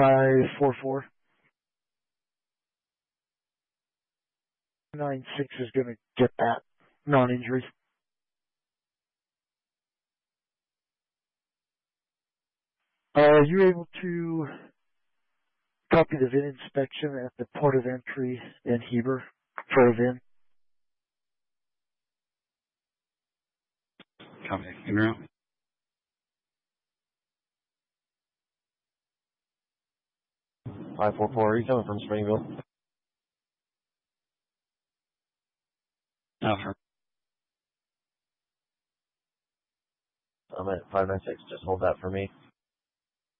544. 96 is going to get that non-injury. Are you able to copy the VIN inspection at the port of entry in Heber for a VIN? Copy. Email. 544, are you coming from Springville? Affirm. I'm at 596, just hold that for me.